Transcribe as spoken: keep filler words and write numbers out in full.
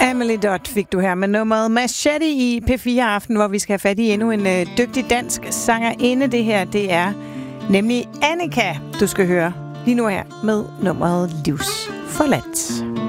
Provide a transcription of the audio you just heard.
Emily Dodd fik du her med nummeret Machete i P fire Aften, hvor vi skal have fat i endnu en øh, dygtig dansk sangerinde. Det her, det er nemlig Annika, du skal høre lige nu her med nummeret Livsforladt.